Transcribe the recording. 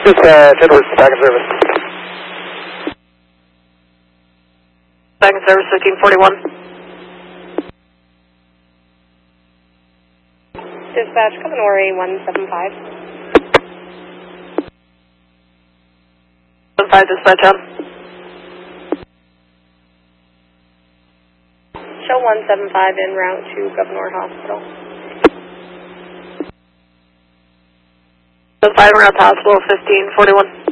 This is Edwards, second service. Second service, 1541. Dispatch, Governor 175. 15 dispatch on. Show 175 en route to Governor Hospital. 5 route hospital, 1541.